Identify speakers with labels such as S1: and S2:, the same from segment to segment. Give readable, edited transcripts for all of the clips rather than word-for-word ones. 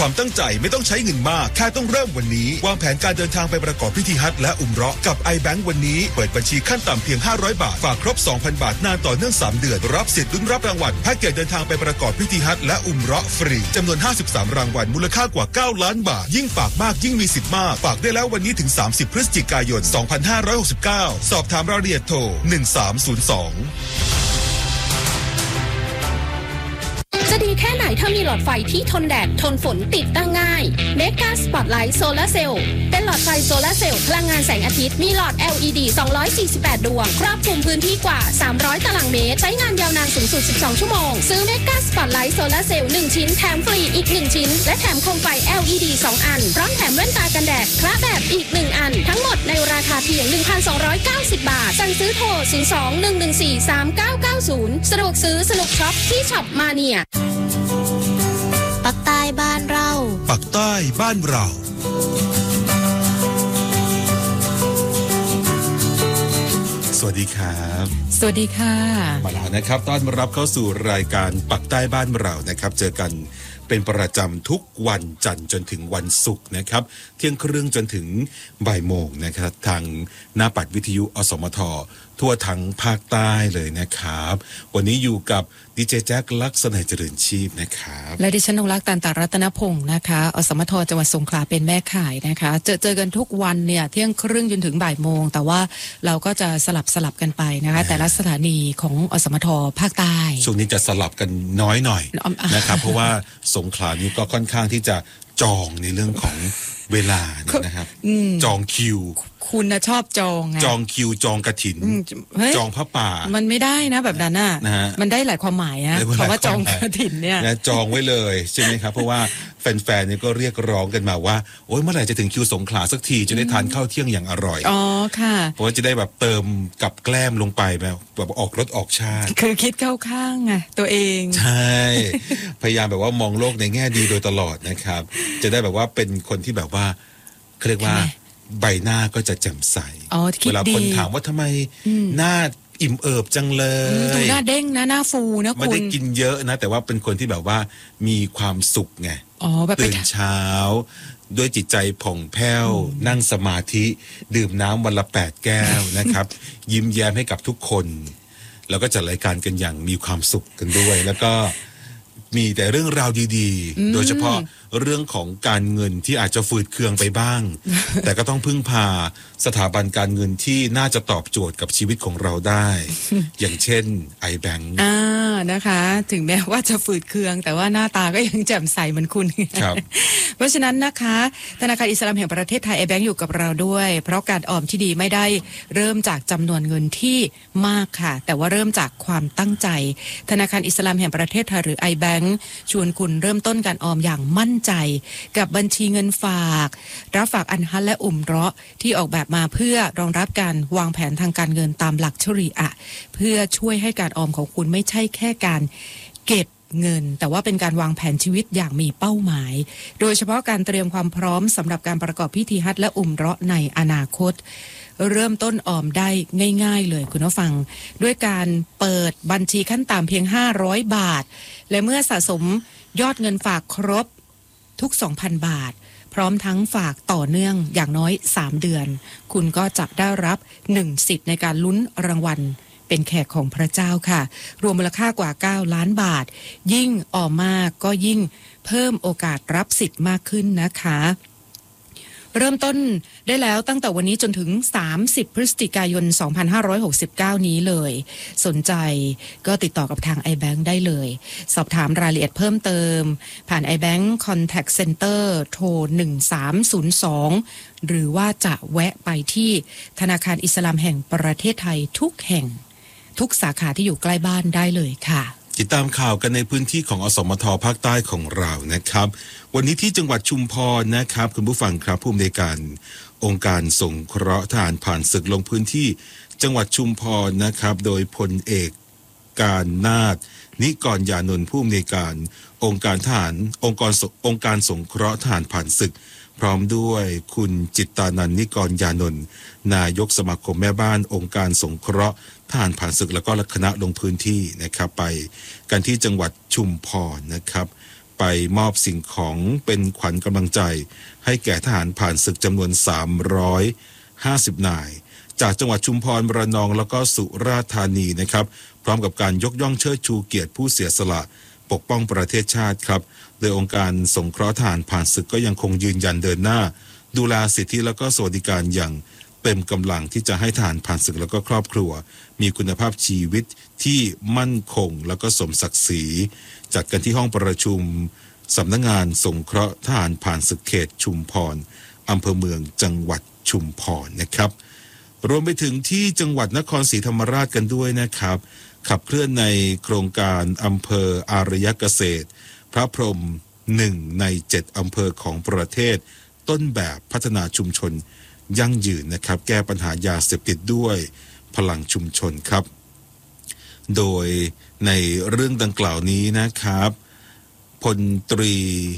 S1: ความตั้งใจไม่ต้องใช้เงินมากแค่ต้องเริ่มวันนี้วางแผนการเดินทางไปประกอบพิธีฮัจญ์และอุมเราะห์กับ iBank วันนี้เปิดบัญชีขั้นต่ำเพียง500 บาทฝากครบ 2,000 บาทนานต่อเนื่อง3 เดือนรับสิทธิ์ลุ้นรับรางวัลแพ็กเกจเดินทางไปประกอบพิธีฮัจญ์และอุมเราะห์ฟรีจำนวน53รางวัลมูลค่ากว่า9 ล้านบาทยิ่งฝากมากยิ่งมีสิทธิ์มากฝากได้แล้ววันนี้ถึง30 พฤศจิกายน 2569สอบถามรายละเอียดโทร1302
S2: จะดีแค่ไหนถ้ามีหลอดไฟที่ทนแดดทนฝนติดตั้งง่ายเมกาสปอตไลท์โซลาร์เซลล์เป็นหลอดไฟโซลาร์เซลล์พลังงานแสงอาทิตย์มีหลอด LED 248 ดวงครอบคลุมพื้นที่กว่า300 ตารางเมตรใช้งานยาวนานสูงสุด12 ชั่วโมงซื้อเมกาสปอตไลท์โซลาร์เซลล์1ชิ้นแถมฟรีอีก1ชิ้นและแถมโคมไฟ LED 2 อันพร้อมแถมแว่นตากันแดดคละแบบอีก1อันทั้งหมดในราคาเพียง 1,290 บาทสั่งซื้อโทร 02-114-3990 สะดวกซื้อสนุกช็อปที่ช็อปมาเนีย
S3: ปักใต้บ้านเรา
S1: ปักใต้บ้านเราสวัสดีครับ
S4: สวัสดีค่ะ
S1: มาแล้วนะครับต้อนรับเข้าสู่รายการปักใต้บ้านเรานะครับเจอกันเป็นประจำทุกวันจันทร์จนถึงวันศุกร์นะครับเที่ยงครึ่งจนถึงบ่ายโมงนะครับทางหน้าปัดวิทยุอสมททั่วทั้งภาคใต้เลยนะครับวันนี้อยู่กับดีเจแจ็คลักษณะเจริญชีพนะครับ
S4: และดิฉันนงรักตันตรัตนพงศ์นะคะอสมทจังหวัดสงขลาเป็นแม่ข่ายนะคะเจอกันทุกวันเนี่ยเที่ยงครึ่งจนถึงบ่ายโมงแต่ว่าเราก็จะสลับกันไปนะคะแต่ละสถานีของอสมทภาคใต้
S1: ช่วงนี้จะสลับกันน้อยหน่อยนะครับเพราะว่าสงขลานี้ก็ค่อนข้างที่จะจองในเรื่องของเวลานะครับจองคิว
S4: คุณนะชอบจองไง
S1: จองคิวจองกฐินจองพระป่า
S4: มันไม่ได้นะแบบนั้นน่ะมันได้หลายความหมายนะคำว่าจองกฐินเนี่ย
S1: จองไว้เลยใช่ไหมครับเพราะว่าแฟนๆเนี่ยก็เรียกร้องกันมาว่าโอ๊ยเมื่อไหร่จะถึงคิวสงขลาสักทีจะได้ทานข้าวเที่ยงอย่างอร่อย
S4: อ๋อค่ะ
S1: เพราะว่าจะได้แบบเติมกับแกล้มลงไปแบบออกรสออกชาติ
S4: คือคิดเข้าข้างไงตัวเอง
S1: ใช่พยายามแบบว่ามองโลกในแง่ดีโดยตลอดนะครับจะได้แบบว่าเป็นคนที่แบบว่าเขาเรียกว่าใบหน้าก็จะแจ่มใสเวลาคนถามว่าทำไมหน้าอิ่มเอิบจังเลย
S4: ดูหน้าเด้งนะหน้าฟูนะคุณ
S1: ไม่ได้กินเยอะนะแต่ว่าเป็นคนที่แบบว่ามีความสุขไงตื่นเช้าด้วยจิตใจผ่องแผ้วนั่งสมาธิดื่มน้ำวันละ8 แก้วนะครับยิ้มแย้มให้กับทุกคนแล้วก็จัดรายการกันอย่างมีความสุขกันด้วยแล้วก็มีแต่เรื่องราวดีๆโดยเฉพาะเรื่องของการเงินที่อาจจะฝืดเคืองไปบ้าง แต่ก็ต้องพึ่งพาสถาบันการเงินที่น่าจะตอบโจทย์กับชีวิตของเราได้ อย่างเช่น iBank
S4: นะคะถึงแม้ว่าจะฝืดเคืองแต่ว่าหน้าตาก็ยังแจ่มใสเหมือนคุณ
S1: ครับ
S4: เพราะฉะนั้นนะคะธนาคารอิสลามแห่งประเทศไทย iBank อยู่กับเราด้วยเพราะการออมที่ดีไม่ได้เริ่มจากจำนวนเงินที่มากค่ะแต่ว่าเริ่มจากความตั้งใจธนาคารอิสลามแห่งประเทศไทยหรือ iBank ชวนคุณเริ่มต้นการออมอย่างมั่นใจกับบัญชีเงินฝากรับฝากอันฮัจญ์และอุมเราะห์ที่ออกแบบมาเพื่อรองรับการวางแผนทางการเงินตามหลักชะรีอะห์เพื่อช่วยให้การออมของคุณไม่ใช่แค่การเก็บเงินแต่ว่าเป็นการวางแผนชีวิตอย่างมีเป้าหมายโดยเฉพาะการเตรียมความพร้อมสำหรับการประกอบพิธีฮัจญ์และอุมเราะห์ในอนาคตเริ่มต้นออมได้ง่ายๆเลยคุณผู้ฟังด้วยการเปิดบัญชีขั้นต่ำเพียง500 บาทและเมื่อสะสมยอดเงินฝากครบทุก 2,000 บาทพร้อมทั้งฝากต่อเนื่องอย่างน้อย3 เดือนคุณก็จะได้รับ1 สิทธิ์ในการลุ้นรางวัลเป็นแขกของพระเจ้าค่ะรวมมูลค่ากว่า9 ล้านบาทยิ่งออมมากก็ยิ่งเพิ่มโอกาสรับสิทธิ์มากขึ้นนะคะเริ่มต้นได้แล้วตั้งแต่วันนี้จนถึง30 พฤศจิกายน 2569 นี้เลยสนใจก็ติดต่อกับทาง iBank ได้เลยสอบถามรายละเอียดเพิ่มเติมผ่าน iBank Contact Center โทร 1302 หรือว่าจะแวะไปที่ธนาคารอิสลามแห่งประเทศไทยทุกแห่งทุกสาขาที่อยู่ใกล้บ้านได้เลยค่ะ
S1: ติดตามข่าวกันในพื้นที่ของอสมทภาคใต้ของเรานะครับวันนี้ที่จังหวัดชุมพรนะครับคุณผู้ฟังครับผู้อำนวยการองค์การสงเคราะห์ทหารผ่านศึกลงพื้นที่จังหวัดชุมพรนะครับโดยพลเอกการนาถนิกรยานนท์ผู้อำนวยการองค์การทหารองค์การสงเคราะห์ทหารผ่านศึกพร้อมด้วยคุณจิตตานันท์นิกรยานนท์นายกสมาคมแม่บ้านองค์การสงเคราะห์ทหารผ่านศึกแล้วก็คณะลงพื้นที่นะครับไปกันที่จังหวัดชุมพรนะครับไปไปมอบสิ่งของเป็นขวัญกำลังใจให้แก่ทหารผ่านศึกจำนวน350นายจากจังหวัดชุมพรระนองแล้วก็สุราษฎร์ธานีนะครับพร้อมกับการยกย่องเชิดชูเกียรติผู้เสียสละปกป้องประเทศชาติครับโดยองค์การสงเคราะห์ทหารผ่านศึกก็ยังคงยืนยันเดินหน้าดูแลสิทธิแล้วก็สวัสดิการอย่างเต็มกำลังที่จะให้ทหารผ่านศึกแล้วก็ครอบครัวมีคุณภาพชีวิตที่มั่นคงแล้วก็สมศักดิ์ศรีจัดกันที่ห้องประชุมสำนักงานสงเคราะห์ทหารผ่านศึกเขตชุมพรอำเภอเมืองจังหวัดชุมพรนะครับรวมไปถึงที่จังหวัดนครศรีธรรมราชกันด้วยนะครับขับเคลื่อนในโครงการอำเภออารยเกษตรพระพรหม1 ใน 7อำเภอของประเทศต้นแบบพัฒนาชุมชนยั่งยืนนะครับแก้ปัญหายาเสพติดด้วยพลังชุมชนครับโดยในเรื่องดังกล่าวนี้นะครับพลตรี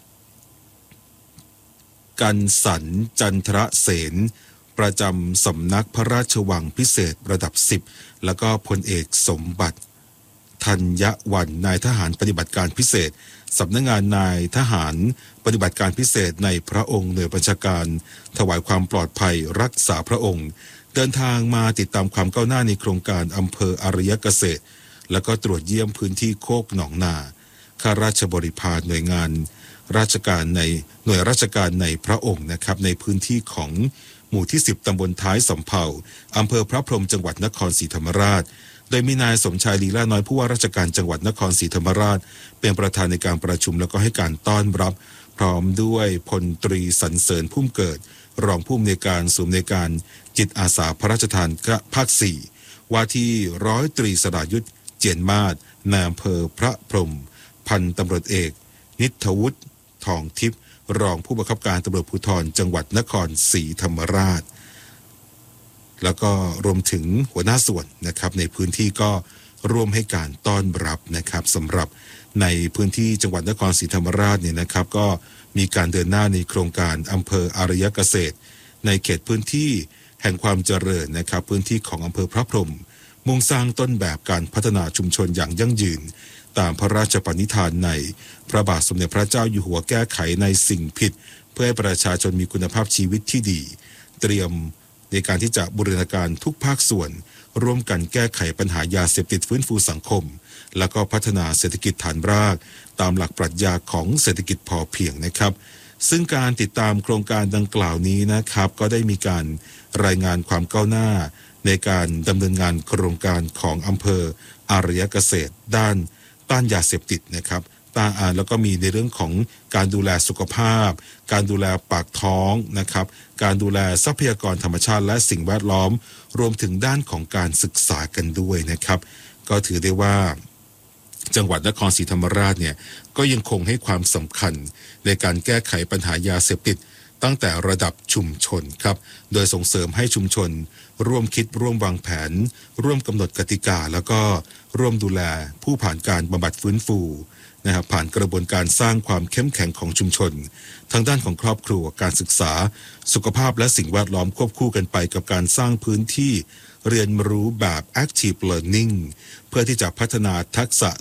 S1: กันสันจันทรเสนประจำสำนักพระราชวังพิเศษระดับ10แล้วก็พลเอกสมบัติธัญวันนายทหารปฏิบัติการพิเศษสำนักงานนายทหารปฏิบัติการพิเศษในพระองค์หน่วยบัญชาการถวายความปลอดภัยรักษาพระองค์เดินทางมาติดตามความก้าวหน้าในโครงการอำเภออารยเกษตรแล้วก็ตรวจเยี่ยมพื้นที่โคกหนองนาข้าราชบริพารหน่วยงานราชการในหน่วยราชการในพระองค์นะครับในพื้นที่ของหมู่ที่10ตำบลท้ายสำเภาอำเภอพระพรหมจังหวัดนครศรีธรรมราชโดยมีนายสมชายลีลาน้อยผู้ว่าราชการจังหวัดนครศรีธรรมราชเป็นประธานในการประชุมแล้วก็ให้การต้อนรับพร้อมด้วยพลตรีสรรเสริญพุ่มเกิดรองผู้อำนวยการศูนย์อำนวยการจิตอาสาพระราชทานภาค4ว่าที่ร้อยตรีสรายุทธเจียนมาศนายอำเภอพระพรหมพันตำรวจเอกนิทวุฒิทองทิพย์รองผู้บังคับการตำรวจภูธรจังหวัดนครศรีธรรมราชแล้วก็รวมถึงหัวหน้าส่วนนะครับในพื้นที่ก็ร่วมให้การต้อนรับนะครับสำหรับในพื้นที่จังหวัดนครศรีธรรมราชเนี่ยนะครับก็มีการเดินหน้าในโครงการอำเภออารยเกษตรในเขตพื้นที่แห่งความเจริญนะครับพื้นที่ของอำเภอพระพรหมมุ่งสร้างต้นแบบการพัฒนาชุมชนอย่างยั่งยืนตามพระราชปณิธานในพระบาทสมเด็จพระเจ้าอยู่หัวแก้ไขในสิ่งผิดเพื่อให้ประชาชนมีคุณภาพชีวิตที่ดีเตรียมในการที่จะบูรณาการทุกภาคส่วนร่วมกันแก้ไขปัญหายาเสพติดฟื้นฟูสังคมแล้วก็พัฒนาเศรษฐกิจฐานรากตามหลักปรัชญาของเศรษฐกิจพอเพียงนะครับซึ่งการติดตามโครงการดังกล่าวนี้นะครับก็ได้มีการรายงานความก้าวหน้าในการดำเนินงานโครงการของอำเภออารยเกษตรด้านต้านยาเสพติดนะครับแล้วก็มีในเรื่องของการดูแลสุขภาพการดูแลปากท้องนะครับการดูแลทรัพยากรธรรมชาติและสิ่งแวดล้อมรวมถึงด้านของการศึกษากันด้วยนะครับก็ถือได้ว่าจังหวัดนครศรีธรรมราชเนี่ยก็ยังคงให้ความสำคัญในการแก้ไขปัญหายาเสพติดตั้งแต่ระดับชุมชนครับโดยส่งเสริมให้ชุมชนร่วมคิดร่วมวางแผนร่วมกำหนดกติกาแล้วก็ร่วมดูแลผู้ผ่านการบำบัดฟื้นฟูนะครับผ่านกระบวนการสร้างความเข้มแข็งของชุมชนทางด้านของครอบครัวการศึกษาสุขภาพและสิ่งแวดล้อมควบคู่กันไปกับการสร้างพื้นที่เรียนรู้แบบ active learning เพื่อที่จะพัฒนาทักษะ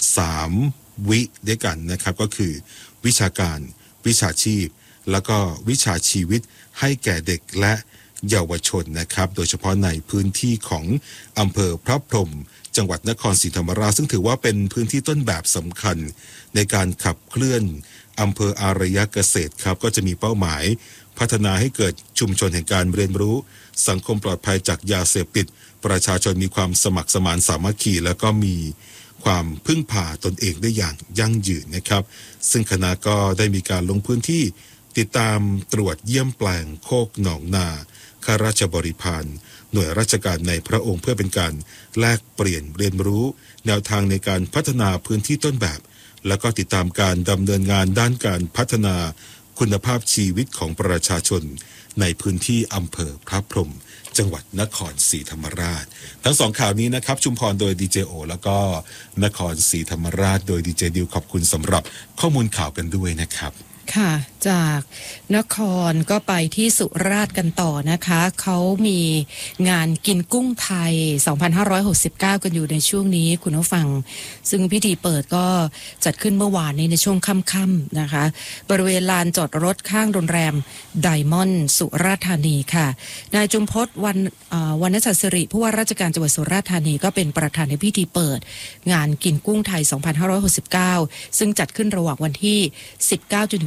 S1: 3วิด้วยกันนะครับก็คือวิชาการวิชาชีพแล้วก็วิชาชีวิตให้แก่เด็กและเยาวชนนะครับโดยเฉพาะในพื้นที่ของอำเภอพระพรหมจังหวัดนครศรีธรรมราชซึ่งถือว่าเป็นพื้นที่ต้นแบบสำคัญในการขับเคลื่อนอำเภออารยเกษตรครับก็จะมีเป้าหมายพัฒนาให้เกิดชุมชนแห่งการเรียนรู้สังคมปลอดภัยจากยาเสพติดประชาชนมีความสมัครสมานสามัคคีแล้วก็มีความพึ่งพาตนเองได้อย่างยั่งยืนนะครับซึ่งคณะก็ได้มีการลงพื้นที่ติดตามตรวจเยี่ยมแปลงโคกหนองนาข้าราชบริพารหน่วยราชการในพระองค์เพื่อเป็นการแลกเปลี่ยนเรียนรู้แนวทางในการพัฒนาพื้นที่ต้นแบบแล้วก็ติดตามการดำเนินงานด้านการพัฒนาคุณภาพชีวิตของประชาชนในพื้นที่อำเภอพระพรหมจังหวัดนครศรีธรรมราชทั้งสองข่าวนี้นะครับชุมพรโดยดีเจโอแล้วก็นครศรีธรรมราชโดยดีเจดิวขอบคุณสำหรับข้อมูลข่าวกันด้วยนะครับ
S4: ค่ะจากนครก็ไปที่สุราษฎร์กันต่อนะคะเขามีงานกินกุ้งไทย 2569 กันอยู่ในช่วงนี้คุณผู้ฟังซึ่งพิธีเปิดก็จัดขึ้นเมื่อวานนี้ในช่วงค่ำๆนะคะบริเวณลานจอดรถข้างโรงแรมไดมอนด์สุราษฎร์ธานีค่ะนายจุมพจน์วรรณชัดสิริผู้ว่าราชการจังหวัดสุราษฎร์ธานีก็เป็นประธานในพิธีเปิดงานกินกุ้งไทย 2569 ซึ่งจัดขึ้นระหว่างวันที่ 19 จนถึง